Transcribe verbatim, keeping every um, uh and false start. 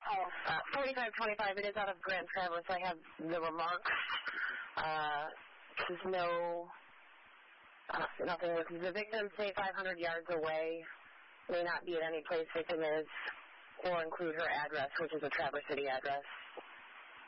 Oh. Uh, forty-five twenty-five, it is out of Grand Traverse. I have the remarks. Uh, there's no, uh, nothing with the victim, say five hundred yards away, may not be at any place victim is, or include her address, which is a Traverse City address.